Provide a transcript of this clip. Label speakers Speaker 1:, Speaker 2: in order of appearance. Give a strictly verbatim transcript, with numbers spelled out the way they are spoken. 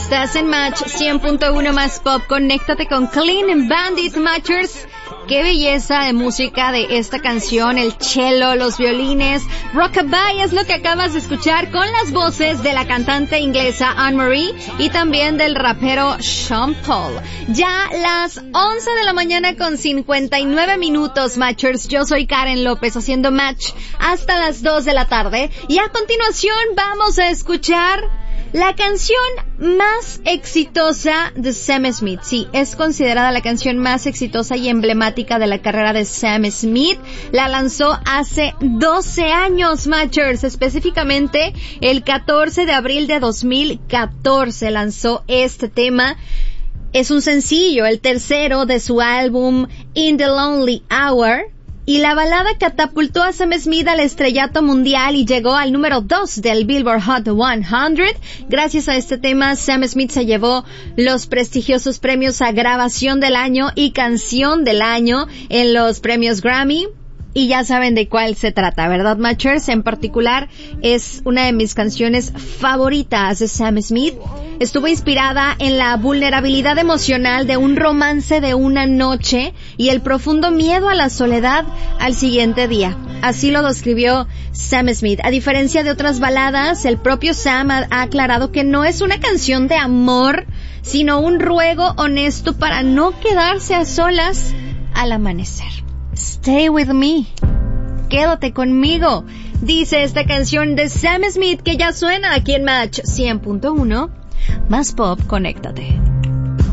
Speaker 1: Estás en Match cien punto uno más pop. Conéctate con Clean Bandit, Matchers. Qué belleza de música de esta canción, el cello, los violines. Rockabye es lo que acabas de escuchar con las voces de la cantante inglesa Anne-Marie y también del rapero Sean Paul. Ya las once de la mañana con cincuenta y nueve minutos, Matchers. Yo soy Karen López haciendo Match hasta las dos de la tarde. Y a continuación vamos a escuchar la canción más exitosa de Sam Smith. Sí, es considerada la canción más exitosa y emblemática de la carrera de Sam Smith. La lanzó hace doce años, Matchers. Específicamente, el catorce de abril de dos mil catorce lanzó este tema. Es un sencillo, el tercero de su álbum In the Lonely Hour. Y la balada catapultó a Sam Smith al estrellato mundial y llegó al número dos del Billboard Hot cien. Gracias a este tema, Sam Smith se llevó los prestigiosos premios a Grabación del Año y Canción del Año en los premios Grammy. Y ya saben de cuál se trata, ¿verdad, Matchers? En particular, es una de mis canciones favoritas de Sam Smith. Estuvo inspirada en la vulnerabilidad emocional de un romance de una noche y el profundo miedo a la soledad al siguiente día. Así lo describió Sam Smith. A diferencia de otras baladas, el propio Sam ha aclarado que no es una canción de amor, sino un ruego honesto para no quedarse a solas al amanecer. Stay with me. Quédate conmigo, dice esta canción de Sam Smith que ya suena aquí en Match cien punto uno. Más pop, conéctate.